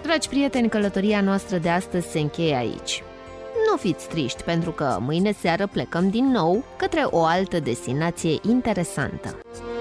Dragi prieteni, călătoria noastră de astăzi se încheie aici. Nu fiți triști, pentru că mâine seară plecăm din nou către o altă destinație interesantă.